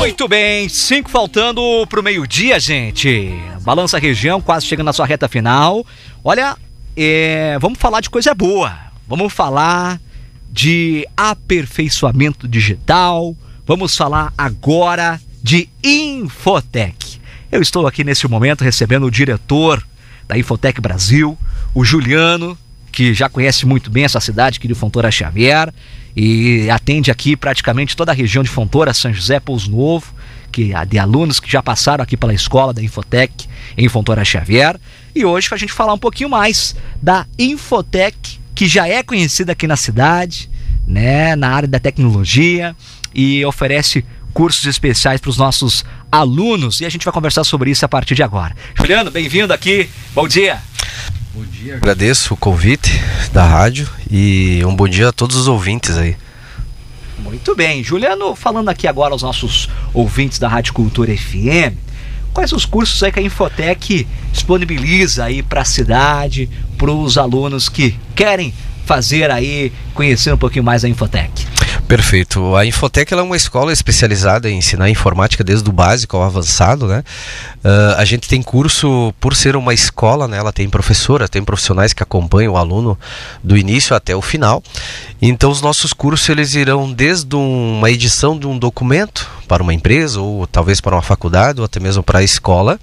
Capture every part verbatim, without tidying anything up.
Muito bem, cinco faltando pro meio-dia, gente. Balança Região, quase chegando na sua reta final. Olha, é, vamos falar de coisa boa. Vamos falar de aperfeiçoamento digital. Vamos falar agora de Infotech. Eu estou aqui nesse momento recebendo o diretor da Infotech Brasil, o Juliano, que já conhece muito bem essa cidade aqui de Fontoura Xavier e atende aqui praticamente toda a região de Fontoura, São José, Pouso Novo, que de alunos que já passaram aqui pela escola da Infotech em Fontoura Xavier. E hoje, para a gente falar um pouquinho mais da Infotech, que já é conhecida aqui na cidade, né, na área da tecnologia, e oferece cursos especiais para os nossos alunos, e a gente vai conversar sobre isso a partir de agora. Juliano, bem-vindo aqui, bom dia. Bom dia, agradeço o convite da rádio e um bom dia a todos os ouvintes aí. Muito bem, Juliano, falando aqui agora aos nossos ouvintes da Rádio Cultura F M, quais os cursos aí que a Infotech disponibiliza aí para a cidade, para os alunos que querem fazer aí, conhecer um pouquinho mais a Infotech? Perfeito. A Infotech ela é uma escola especializada em ensinar informática desde o básico ao avançado, né? Uh, a gente tem curso, por ser uma escola, né? Ela tem professora, tem profissionais que acompanham o aluno do início até o final. Então os nossos cursos eles irão desde uma edição de um documento para uma empresa ou talvez para uma faculdade ou até mesmo para a escola,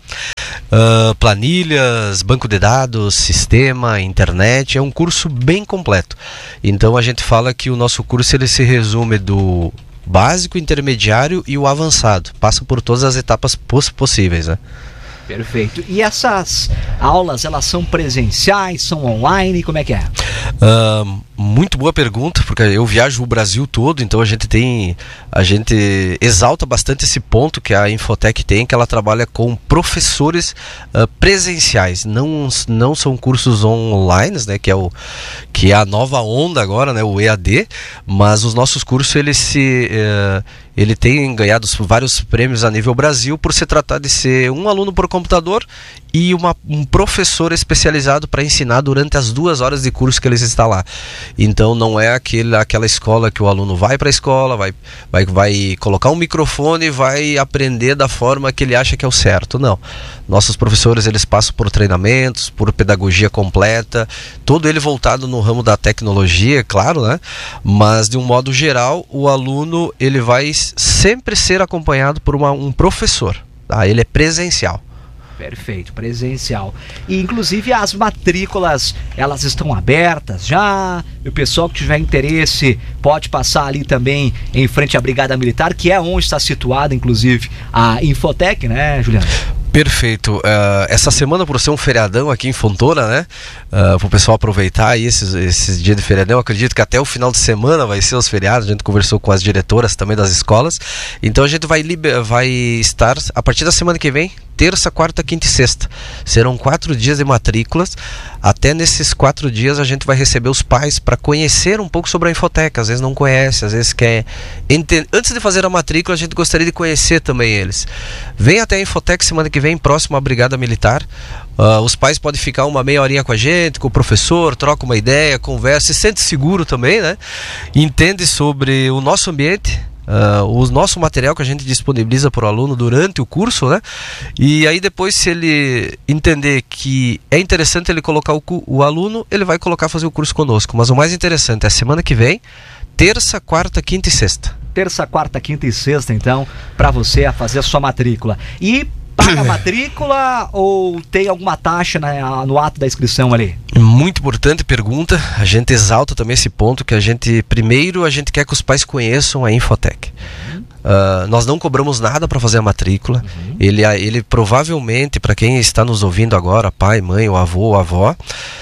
uh, planilhas, banco de dados, sistema, internet. É um curso bem completo. Então a gente fala que o nosso curso ele se resume do básico, intermediário e o avançado. Passa por todas as etapas poss- possíveis, né? Perfeito. E essas aulas, elas são presenciais, são online, como é que é? Uh, muito boa pergunta, porque eu viajo o Brasil todo, então a gente tem, a gente exalta bastante esse ponto que a Infotech tem, que ela trabalha com professores uh, presenciais, não, não são cursos online, né, que é, o, que é a nova onda agora, né, o E A D, mas os nossos cursos, eles se... Uh, ele tem ganhado vários prêmios a nível Brasil por se tratar de ser um aluno por computador e uma, um professor especializado para ensinar durante as duas horas de curso que eles estão lá. Então não é aquele, aquela escola que o aluno vai para a escola, vai, vai, vai colocar um microfone e vai aprender da forma que ele acha que é o certo. Não. Nossos professores eles passam por treinamentos, por pedagogia completa, todo ele voltado no ramo da tecnologia, claro, né? Mas de um modo geral, o aluno ele vai sempre ser acompanhado por uma, um professor, tá? Ele é presencial. Perfeito, presencial. E inclusive as matrículas, elas estão abertas já. E o pessoal que tiver interesse pode passar ali também em frente à Brigada Militar, que é onde está situada inclusive a Infotech, né, Juliano? Perfeito. Uh, essa semana, por ser um feriadão aqui em Fontoura, né? Uh, para o pessoal aproveitar aí esses, esses dias de feriadão, eu acredito que até o final de semana vai ser os feriados. A gente conversou com as diretoras também das escolas. Então a gente vai, liber, vai estar, a partir da semana que vem, terça, quarta, quinta e sexta. Serão quatro dias de matrículas. Até nesses quatro dias a gente vai receber os pais para conhecer um pouco sobre a Infotech. Às vezes não conhece, às vezes quer entender. Antes de fazer a matrícula, a gente gostaria de conhecer também eles. Vem até a Infotech semana que vem, próximo à Brigada Militar. Uh, os pais podem ficar uma meia horinha com a gente, com o professor, troca uma ideia, conversa, se sente seguro também, né? Entende sobre o nosso ambiente. Uh, o nosso material que a gente disponibiliza para o aluno durante o curso, né? E aí depois, se ele entender que é interessante ele colocar o, o aluno, ele vai colocar fazer o curso conosco. Mas o mais interessante é a semana que vem, terça, quarta, quinta e sexta. Terça, quarta, quinta e sexta, então, para você fazer a sua matrícula. E paga a matrícula ou tem alguma taxa na, no ato da inscrição ali? Muito importante pergunta. A gente exalta também esse ponto que a gente, primeiro, a gente quer que os pais conheçam a Infotech. Uhum. Uh, nós não cobramos nada para fazer a matrícula. Uhum. Ele, ele provavelmente, para quem está nos ouvindo agora, pai, mãe, o avô, ou avó,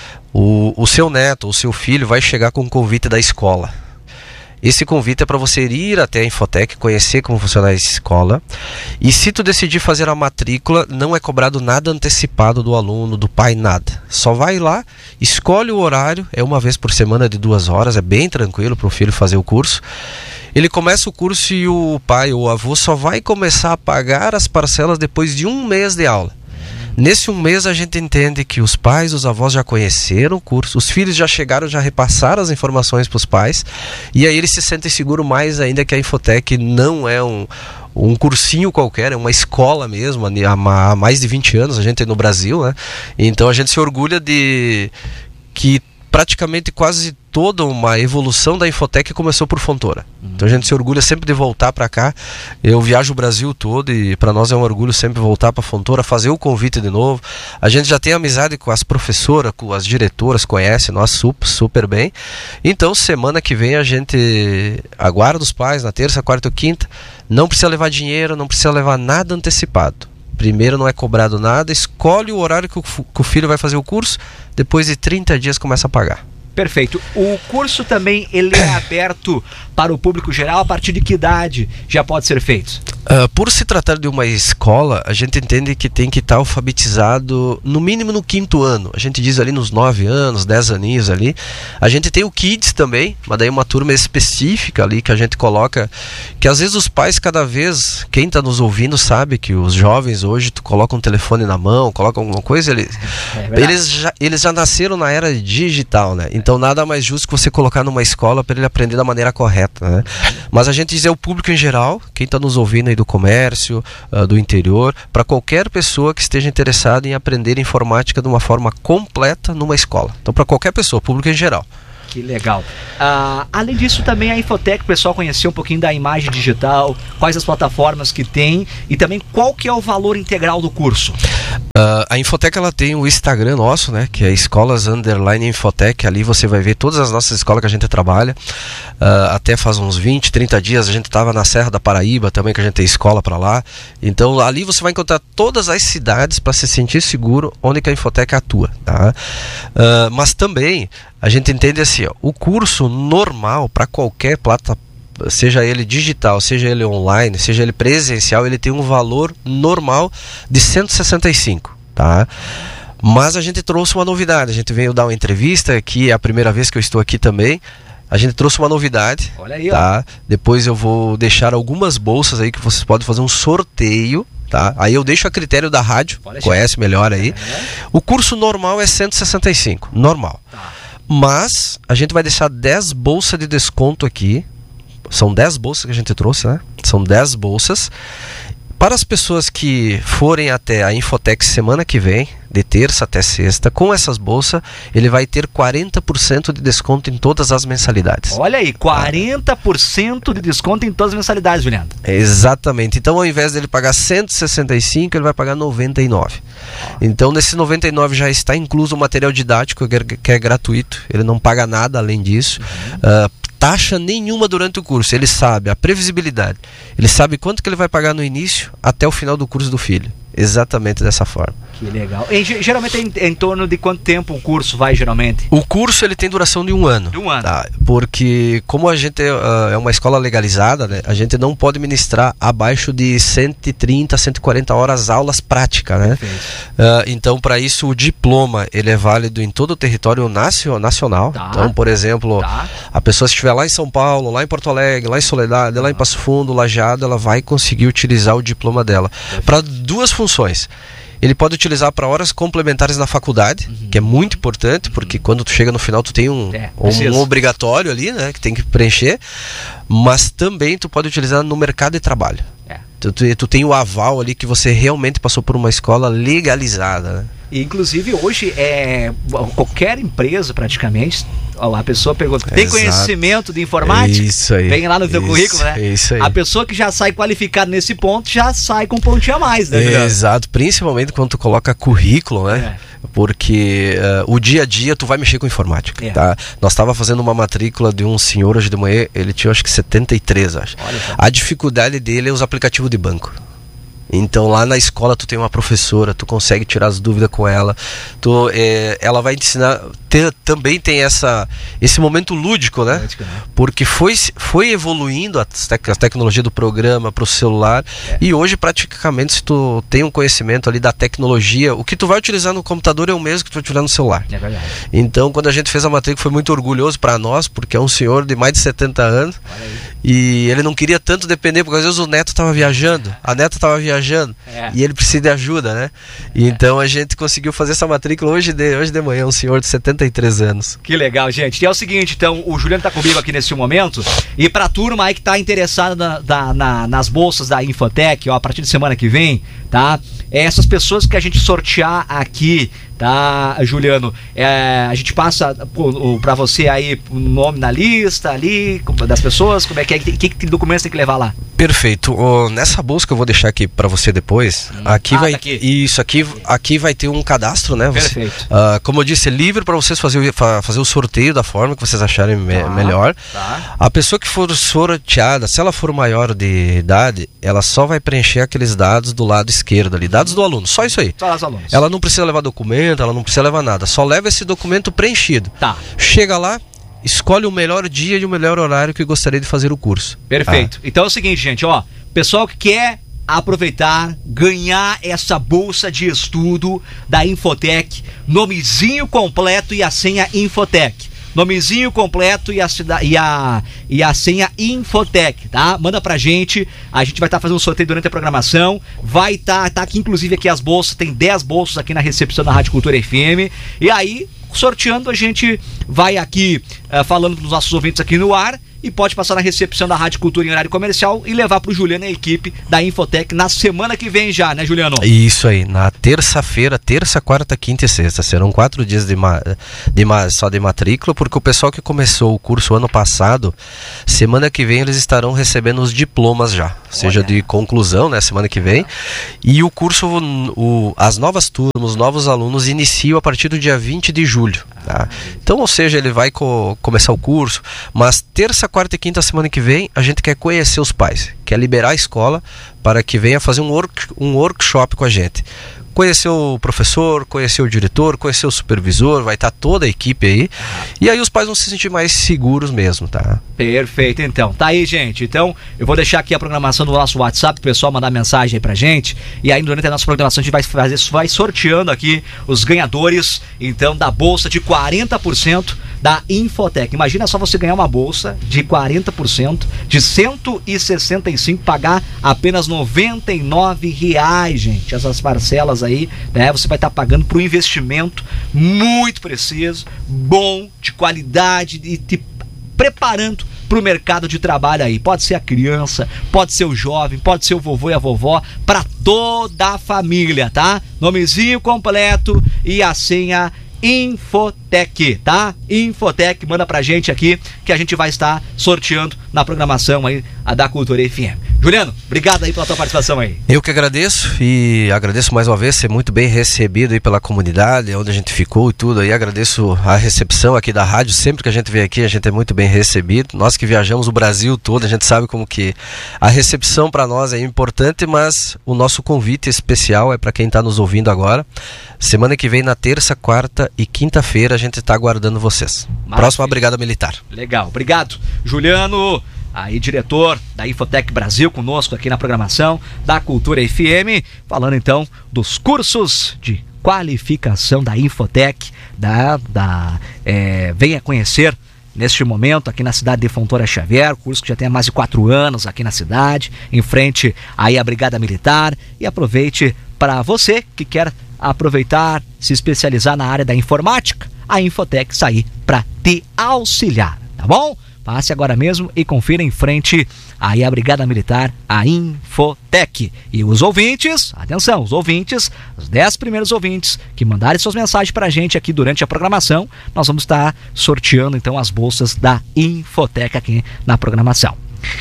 o, o seu neto, o seu filho vai chegar com um convite da escola. Esse convite é para você ir até a Infotech, conhecer como funciona a escola. E se tu decidir fazer a matrícula, não é cobrado nada antecipado do aluno, do pai, nada. Só vai lá, escolhe o horário, é uma vez por semana de duas horas, é bem tranquilo para o filho fazer o curso. Ele começa o curso e o pai ou o avô só vai começar a pagar as parcelas depois de um mês de aula. Nesse um mês a gente entende que os pais, os avós já conheceram o curso, os filhos já chegaram, já repassaram as informações para os pais, e aí eles se sentem seguros mais ainda que a Infotech não é um, um cursinho qualquer, é uma escola mesmo, há mais de vinte anos a gente é no Brasil, né? Então a gente se orgulha de que praticamente quase toda uma evolução da Infotec começou por Fontoura. Então a gente se orgulha sempre de voltar para cá. Eu viajo o Brasil todo e para nós é um orgulho sempre voltar para Fontoura, fazer o convite de novo. A gente já tem amizade com as professoras, com as diretoras, conhece nós super, super bem. Então semana que vem a gente aguarda os pais na terça, quarta ou quinta. Não precisa levar dinheiro, não precisa levar nada antecipado. Primeiro não é cobrado nada, escolhe o horário que o, que o filho vai fazer o curso, depois de trinta dias começa a pagar. Perfeito. O curso também ele é aberto para o público geral? A partir de que idade já pode ser feito? Uh, por se tratar de uma escola, a gente entende que tem que estar alfabetizado no mínimo no quinto ano. A gente diz ali nos nove anos, dez aninhos ali. A gente tem o Kids também, mas daí uma turma específica ali que a gente coloca, que às vezes os pais cada vez, quem está nos ouvindo sabe que os jovens hoje, tu coloca um telefone na mão, coloca alguma coisa, eles, é eles, já, eles já nasceram na era digital, né? Então nada mais justo que você colocar numa escola para ele aprender da maneira correta, né? Mas a gente diz é o público em geral, quem está nos ouvindo aí do comércio, uh, do interior, para qualquer pessoa que esteja interessada em aprender informática de uma forma completa numa escola. Então para qualquer pessoa, público em geral. Que legal. Uh, além disso, também a Infotec, o pessoal conheceu um pouquinho da imagem digital, quais as plataformas que tem e também qual que é o valor integral do curso. Uh, a Infotec ela tem o Instagram nosso, né, que é Escolas Underline Infotec. Ali você vai ver todas as nossas escolas que a gente trabalha. Uh, até faz uns vinte, trinta dias a gente estava na Serra da Paraíba também, que a gente tem escola para lá. Então ali você vai encontrar todas as cidades para se sentir seguro onde que a Infotec atua, tá? Uh, mas também a gente entende assim, ó, o curso normal para qualquer plataforma, seja ele digital, seja ele online, seja ele presencial, ele tem um valor normal de cento e sessenta e cinco, tá? Mas a gente trouxe uma novidade, a gente veio dar uma entrevista aqui, é a primeira vez que eu estou aqui também. A gente trouxe uma novidade. Olha aí, tá? Ó. Depois eu vou deixar algumas bolsas aí que vocês podem fazer um sorteio, tá? Aí eu deixo a critério da rádio, conhece melhor aí. É. O curso normal é cento e sessenta e cinco, normal. Tá. Mas a gente vai deixar dez bolsas de desconto aqui. São dez bolsas que a gente trouxe, né? São dez bolsas. Para as pessoas que forem até a Infotec semana que vem, de terça até sexta, com essas bolsas, ele vai ter quarenta por cento de desconto em todas as mensalidades. Olha aí, quarenta por cento de desconto em todas as mensalidades, Juliano. Exatamente. Então, ao invés dele pagar cento e sessenta e cinco, ele vai pagar noventa e nove. Ah. Então, nesse noventa e nove já está incluso o material didático, que é gratuito. Ele não paga nada além disso. Uhum. Uh, taxa nenhuma durante o curso. Ele sabe a previsibilidade. Ele sabe quanto que ele vai pagar no início até o final do curso do filho. Exatamente dessa forma. Que legal. E, geralmente é em, é em torno de quanto tempo o curso vai, geralmente? O curso ele tem duração de um ano. De um ano. Tá? Porque como a gente é, uh, é uma escola legalizada, né, a gente não pode ministrar abaixo de cento e trinta, cento e quarenta horas aulas práticas, né? Uh, então, para isso, o diploma ele é válido em todo o território nacional. Tá. Então, por exemplo, tá. a pessoa se estiver lá em São Paulo, lá em Porto Alegre, lá em Soledade, lá em Passo Fundo, Lajeado, ela vai conseguir utilizar o diploma dela. Para duas funções. Ele pode utilizar para horas complementares na faculdade, uhum. que é muito importante, porque uhum. quando tu chega no final tu tem um, é, um, um obrigatório ali, né, que tem que preencher, mas também tu pode utilizar no mercado de trabalho. É. Tu, tu, tu tem o aval ali que você realmente passou por uma escola legalizada, né? E, inclusive hoje é qualquer empresa praticamente, a pessoa pergunta, tem Exato. conhecimento de informática? Isso aí. Vem lá no teu isso, currículo, né? Isso aí. A pessoa que já sai qualificada nesse ponto já sai com um pontinho a mais, né? Exato, principalmente quando tu coloca currículo, né? É. Porque uh, o dia a dia tu vai mexer com informática, é. tá? Nós estava fazendo uma matrícula de um senhor hoje de manhã, ele tinha acho que setenta e três, acho. Olha, a dificuldade dele é os aplicativos de banco. Então lá na escola tu tem uma professora, tu consegue tirar as dúvidas com ela, tu, é, ela vai te ensinar, ter, também tem essa, esse momento lúdico, né? Lúdico, né? Porque foi, foi evoluindo a, tec a tecnologia do programa para o celular, é. e hoje praticamente se tu tem um conhecimento ali da tecnologia, o que tu vai utilizar no computador é o mesmo que tu vai utilizar no celular. É verdade. Então quando a gente fez a matrícula foi muito orgulhoso para nós, porque é um senhor de mais de setenta anos, e ele não queria tanto depender, porque às vezes o neto estava viajando, a neta estava viajando, viajando é. e ele precisa de ajuda, né? E é. então a gente conseguiu fazer essa matrícula hoje de, hoje de manhã, um senhor de setenta e três anos. Que legal, gente. E é o seguinte, então, o Juliano tá comigo aqui nesse momento, e pra turma aí que tá interessada na, na, na, nas bolsas da Infotec, ó, a partir de semana que vem, tá? É essas pessoas que a gente sortear aqui, tá, Juliano? É, a gente passa pra você aí o nome na lista ali, das pessoas, como é que é, que, que documentos tem que levar lá? Perfeito. Oh, nessa bolsa que eu vou deixar aqui pra você depois, hum. aqui ah, vai, tá aqui. Isso, aqui, aqui vai ter um cadastro, né? Você, Perfeito. Uh, como eu disse, é livre pra vocês fazer, fazer o sorteio da forma que vocês acharem me, tá, melhor. Tá. A pessoa que for sorteada, se ela for maior de idade, ela só vai preencher aqueles dados do lado esquerdo ali, dados do aluno, só isso aí. Só os alunos. Ela não precisa levar documento, ela não precisa levar nada, só leva esse documento preenchido. Tá. Chega lá, escolhe o melhor dia e o melhor horário que gostaria de fazer o curso. Perfeito. Ah. Então é o seguinte, gente, ó, pessoal que quer aproveitar, ganhar essa bolsa de estudo da Infotec, nomezinho completo e a senha Infotec. Nomezinho completo e a, e a, e a senha Infotec, tá? Manda pra gente, a gente vai estar tá fazendo um sorteio durante a programação, vai estar tá, tá aqui inclusive aqui as bolsas, tem dez bolsas aqui na recepção da Rádio Cultura F M, e aí, sorteando, a gente vai aqui uh, falando pros nossos ouvintes aqui no ar, e pode passar na recepção da Rádio Cultura em horário comercial e levar pro Juliano e a equipe da Infotec na semana que vem já, né, Juliano? Isso aí, na terça-feira, terça, quarta, quinta e sexta. Serão quatro dias de, ma de ma só de matrícula, porque o pessoal que começou o curso ano passado, semana que vem eles estarão recebendo os diplomas já, seja Olha. de conclusão, né, semana que vem. E o curso, o, as novas turmas, os novos alunos iniciam a partir do dia vinte de julho. Tá? Então, ou seja, ele vai co começar o curso, mas terça, quarta e quinta semana que vem a gente quer conhecer os pais, quer liberar a escola para que venha fazer um, work, um workshop com a gente. Conhecer o professor, conhecer o diretor, conhecer o supervisor, vai estar toda a equipe aí. E aí os pais vão se sentir mais seguros mesmo, tá? Perfeito, então. Tá aí, gente. Então, eu vou deixar aqui a programação do nosso WhatsApp, o pessoal mandar mensagem aí pra gente. E aí, durante a nossa programação, a gente vai fazer, vai sorteando aqui os ganhadores, então, da bolsa de quarenta por cento da Infotec. Imagina só você ganhar uma bolsa de quarenta por cento, de cento e sessenta e cinco, pagar apenas noventa e nove reais, gente. Essas parcelas aí, né? Você vai estar tá pagando para um investimento muito preciso, bom, de qualidade e te preparando para o mercado de trabalho aí. Pode ser a criança, pode ser o jovem, pode ser o vovô e a vovó, para toda a família, tá? Nomezinho completo e a senha Infotec, tá? Infotec, manda pra gente aqui que a gente vai estar sorteando na programação aí a da Cultura F M. Juliano, obrigado aí pela tua participação aí. Eu que agradeço e agradeço mais uma vez ser muito bem recebido aí pela comunidade, onde a gente ficou e tudo aí. Agradeço a recepção aqui da rádio, sempre que a gente vem aqui a gente é muito bem recebido. Nós que viajamos o Brasil todo, a gente sabe como que a recepção para nós é importante, mas o nosso convite especial é para quem está nos ouvindo agora. Semana que vem, na terça, quarta e quinta-feira, a gente está aguardando vocês. Maravilha. Próxima Brigada Militar. Legal, obrigado. Juliano, aí diretor da Infotec Brasil, conosco aqui na programação da Cultura F M, falando então dos cursos de qualificação da Infotec, da, da, é, venha conhecer neste momento aqui na cidade de Fontoura Xavier, curso que já tem há mais de quatro anos aqui na cidade, em frente aí à Brigada Militar, e aproveite para você que quer aproveitar, se especializar na área da informática, a Infotec está aí para te auxiliar, tá bom? Passe agora mesmo e confira em frente aí a Brigada Militar, a Infotec. E os ouvintes, atenção, os ouvintes, os dez primeiros ouvintes que mandarem suas mensagens pra gente aqui durante a programação, nós vamos estar sorteando então as bolsas da Infotec aqui na programação.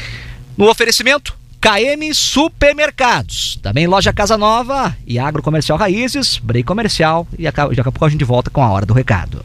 No oferecimento, K M Supermercados, também Loja Casa Nova e Agrocomercial Raízes, Break Comercial, e daqui a pouco a gente volta com a Hora do Recado.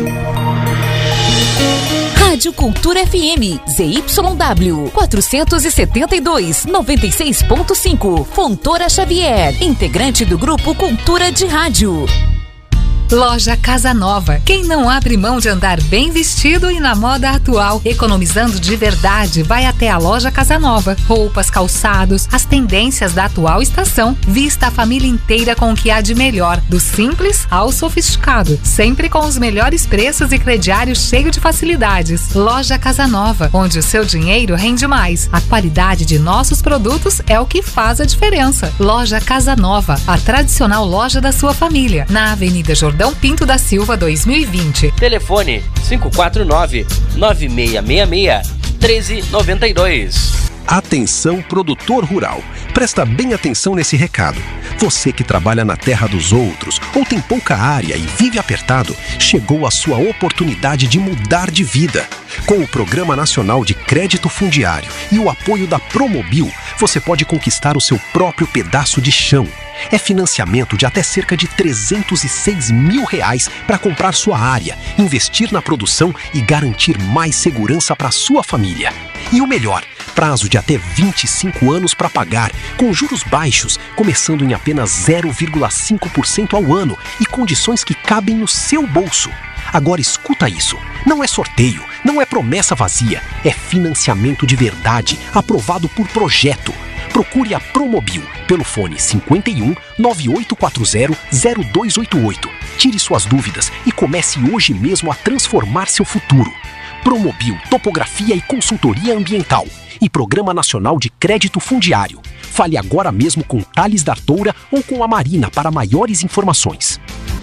Rádio Cultura F M, Z Y W, quatrocentos e setenta e dois, noventa e seis ponto cinco, Fontoura Xavier, integrante do Grupo Cultura de Rádio. Loja Casa Nova. Quem não abre mão de andar bem vestido e na moda atual, economizando de verdade, vai até a Loja Casa Nova. Roupas, calçados, as tendências da atual estação. Vista a família inteira com o que há de melhor, do simples ao sofisticado. Sempre com os melhores preços e crediário cheio de facilidades. Loja Casa Nova, onde o seu dinheiro rende mais. A qualidade de nossos produtos é o que faz a diferença. Loja Casa Nova, a tradicional loja da sua família, na Avenida Jordão Pinto da Silva dois mil e vinte. Telefone cinco quatro nove, nove seis seis seis, um três nove dois. Atenção, produtor rural. Presta bem atenção nesse recado. Você que trabalha na terra dos outros ou tem pouca área e vive apertado, chegou a sua oportunidade de mudar de vida. Com o Programa Nacional de Crédito Fundiário e o apoio da Promobil, você pode conquistar o seu próprio pedaço de chão. É financiamento de até cerca de trezentos e seis mil reais para comprar sua área, investir na produção e garantir mais segurança para sua família. E o melhor, prazo de até vinte e cinco anos para pagar, com juros baixos, começando em apenas zero vírgula cinco por cento ao ano e condições que cabem no seu bolso. Agora escuta isso, não é sorteio, não é promessa vazia, é financiamento de verdade, aprovado por projeto. Procure a Promobil pelo fone cinquenta e um, nove oito quatro zero, zero dois oito oito. Tire suas dúvidas e comece hoje mesmo a transformar seu futuro. Promobil Topografia e Consultoria Ambiental e Programa Nacional de Crédito Fundiário. Fale agora mesmo com Thales D'Artoura ou com a Marina para maiores informações.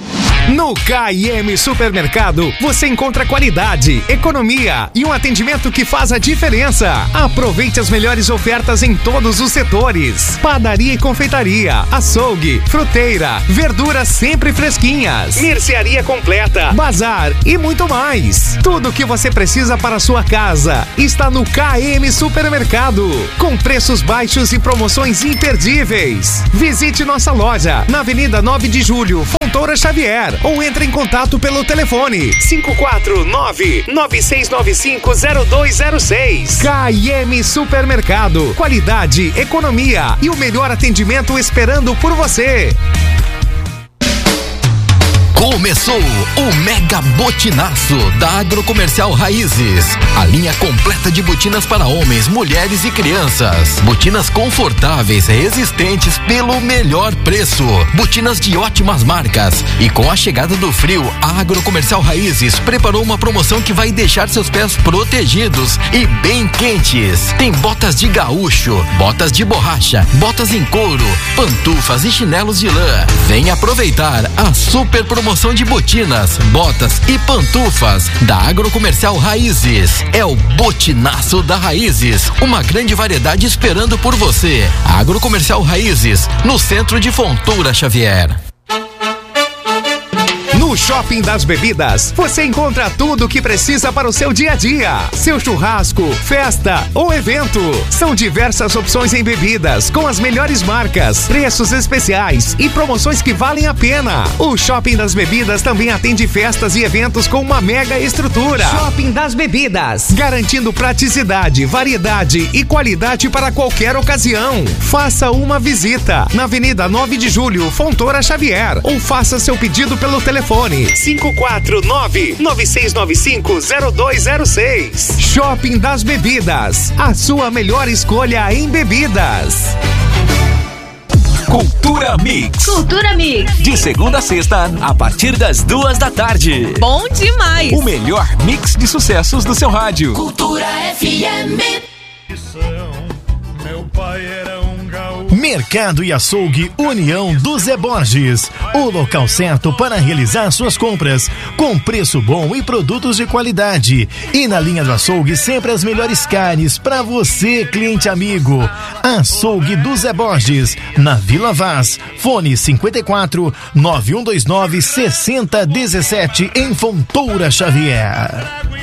No K e M Supermercado, você encontra qualidade, economia e um atendimento que faz a diferença. Aproveite as melhores ofertas em todos os setores. Padaria e confeitaria, açougue, fruteira, verduras sempre fresquinhas, mercearia completa, bazar e muito mais. Tudo o que você precisa para a sua casa está no K e M Supermercado, com preços baixos e promoções imperdíveis. Visite nossa loja na Avenida nove de Julho, Fontoura Xavier, ou entre em contato pelo telefone cinco quatro nove, nove seis nove cinco, zero dois zero seis. K e M Supermercado. Qualidade, economia e o melhor atendimento esperando por você. Começou o Mega Botinaço da Agrocomercial Raízes. A linha completa de botinas para homens, mulheres e crianças. Botinas confortáveis, resistentes pelo melhor preço. Botinas de ótimas marcas. E com a chegada do frio, a Agrocomercial Raízes preparou uma promoção que vai deixar seus pés protegidos e bem quentes. Tem botas de gaúcho, botas de borracha, botas em couro, pantufas e chinelos de lã. Vem aproveitar a super promoção Promoção de botinas, botas e pantufas da Agrocomercial Raízes. É o Botinaço da Raízes, uma grande variedade esperando por você. Agrocomercial Raízes, no centro de Fontoura Xavier. No Shopping das Bebidas, você encontra tudo o que precisa para o seu dia a dia. Seu churrasco, festa ou evento. São diversas opções em bebidas, com as melhores marcas, preços especiais e promoções que valem a pena. O Shopping das Bebidas também atende festas e eventos com uma mega estrutura. Shopping das Bebidas, garantindo praticidade, variedade e qualidade para qualquer ocasião. Faça uma visita na Avenida nove de Julho, Fontoura Xavier, ou faça seu pedido pelo telefone cinco quatro nove, nove seis nove cinco, zero dois zero seis. Shopping das Bebidas, a sua melhor escolha em bebidas. Cultura Mix. Cultura Mix. De segunda a sexta, a partir das duas da tarde. Bom demais. O melhor mix de sucessos do seu rádio. Cultura F M. Meu pai era um gaúcho. Mercado e Açougue União do Zé Borges. O local certo para realizar suas compras, com preço bom e produtos de qualidade. E na linha do açougue, sempre as melhores carnes para você, cliente amigo. Açougue do Zé Borges, na Vila Vaz. Fone cinquenta e quatro, nove um dois nove, sessenta dezessete, em Fontoura Xavier.